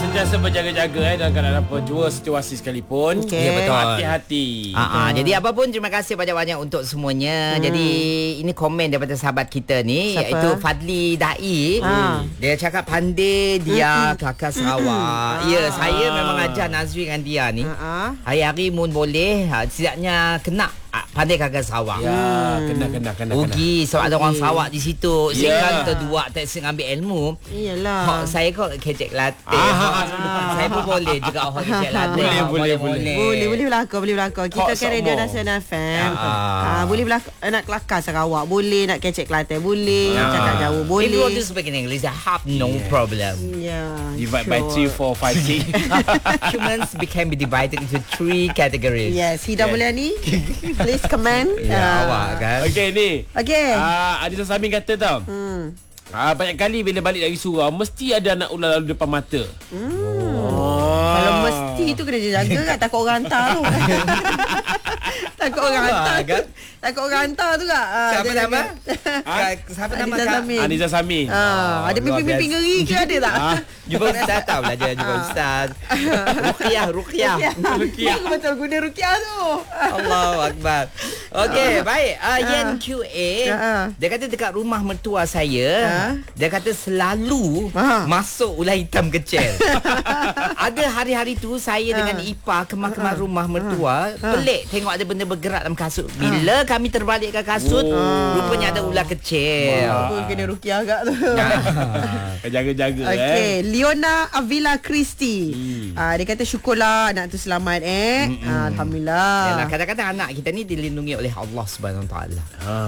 sentiasa berjaga-jaga dalam keadaan apa situasi sekalipun. Ya, betul. Hati-hati. Jadi apapun, terima kasih banyak-banyak untuk semuanya. Jadi ini komen daripada sahabat kita ni. Siapa? Iaitu Fadli Dai. Dia cakap pandai dia Kelakar Sarawak. Ya, saya memang ajar Nazri dengan dia ni. Hari-hari mun boleh, setidaknya kena pandai Kelakar Sarawak. Ya, kena. Rugi sebab ada orang Sarawak di situ. Ya. Saya kan terdua tak ngambil ilmu. Iyalah. Saya kok kecek latte. Saya pun boleh juga kecek latte. Boleh berlakon. Kita kan Radio Nasional FM. Boleh berlakon nak kelakar Sarawak. Boleh nak kecek Kelantan. Boleh cakap jauh. If you want Boleh. to speak in English, I have no problem. Divide by 3, 4, 5, 6. Humans can be divided into 3 categories. Yes, Hida Mulyani. Please comment. Ya, awak kan. Okey ni. Okay. Adisa Samin kata tau. Banyak kali bila balik dari surau mesti ada anak ular lalu depan mata. Kalau mesti tu kena jaga kan. Takut orang hantar tu. Takut orang hantar kan? Takut orang hantar tu kak. Siapa nama? Siapa nama Kak? Adisa Samin. Ada pipi-pipi ngeri ke ada tak? Jumpa Ustaz tahu lah dia jumpa Ustaz. Ruqyah. Aku betul guna Ruqyah tu. Allahu Akbar. Okey, baik. Yen QA dia kata dekat rumah mertua saya, dia kata selalu masuk ular hitam kecil. Ada hari-hari tu saya dengan Ipa kemas-kemas rumah mertua, pelik tengok ada benda bergerak dalam kasut. Bila kami terbalikkan kasut, rupanya ada ular kecil. Aku kena Ruqyah kak tu. Jaga-jaga Okey, Leona Avila Christie. Dia kata syukurlah anak tu selamat Alhamdulillah. Yalah, kadang-kadang anak kita ni dilindungi oleh Allah Subhanahu Wa Taala.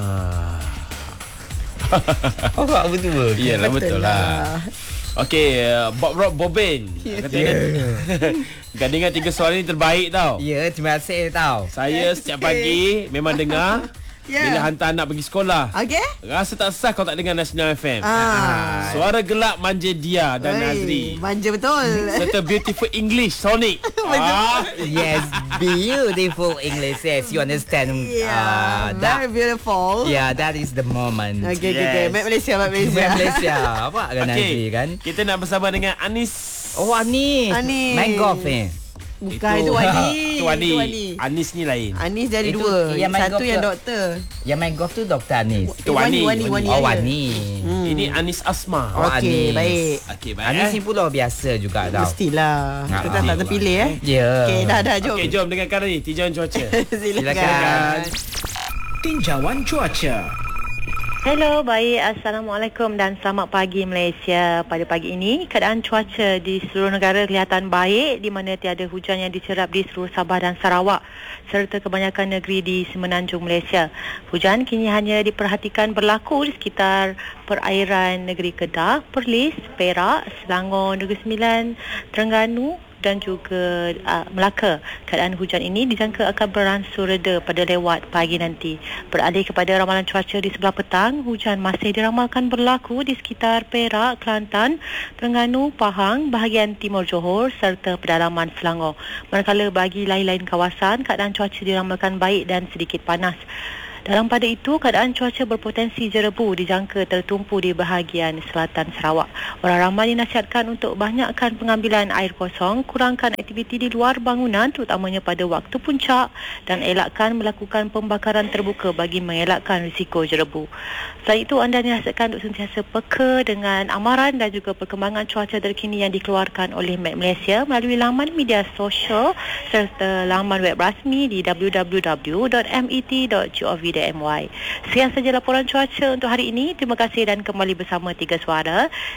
Awak betul. Iyalah betul lah. Okey, Bob Rob Bobin. Gandingan 3 suara ni terbaik tau. Ya, terima kasih tau. Saya setiap pagi memang dengar bila hantar anak pergi sekolah. Okey? Rasa tak sah kalau tak dengar National FM. Suara gelap manja Dia dan Nazri. Manja betul. Serta beautiful English Sonic. Yes, beautiful English. Yes, you understand. Very beautiful. Yeah, that is the moment. Okay. Yes. Mat Malaysia. Malaysia. Apa kan Nazri Okey, kan? kita nak bersama dengan Anis. Oh, Anis. Main golf Bukan, itu Wani. Itu Wani. Anis ni lain. Anis dari Itu dua. yang main Satu golf yang tu. doktor. Yang main golf tu Dr. Anis. Itu Wani. Oh, Wani. Ini Anis Asma. Okey, Anis. baik. Okey, baik. Anis ni pula biasa juga tau. Mestilah. Kita tak terpilih Ya. Okey, dah jom. Okey, jom dengarkan ni tinjauan cuaca. Silakan. Tinjauan cuaca. Hello, baik. Assalamualaikum dan selamat pagi Malaysia. Pada pagi ini, keadaan cuaca di seluruh negara kelihatan baik di mana tiada hujan yang dicerap di seluruh Sabah dan Sarawak serta kebanyakan negeri di semenanjung Malaysia. Hujan kini hanya diperhatikan berlaku di sekitar perairan negeri Kedah, Perlis, Perak, Selangor, Negeri Sembilan, Terengganu dan juga Melaka. Keadaan hujan ini dijangka akan beransur reda pada lewat pagi nanti. Beralih kepada ramalan cuaca di sebelah petang, hujan masih diramalkan berlaku di sekitar Perak, Kelantan, Terengganu, Pahang, bahagian timur Johor serta pedalaman Selangor. Manakala bagi lain-lain kawasan, keadaan cuaca diramalkan baik dan sedikit panas. Dalam pada itu, keadaan cuaca berpotensi jerebu dijangka tertumpu di bahagian selatan Sarawak. Orang ramai dinasihatkan untuk banyakkan pengambilan air kosong, kurangkan aktiviti di luar bangunan terutamanya pada waktu puncak dan elakkan melakukan pembakaran terbuka bagi mengelakkan risiko jerebu. Selain itu, anda dinasihatkan untuk sentiasa peka dengan amaran dan juga perkembangan cuaca terkini yang dikeluarkan oleh Met Malaysia melalui laman media sosial serta laman web rasmi di www.met.gov.my. Sekian saja laporan cuaca untuk hari ini. Terima kasih dan kembali bersama Tiga Suara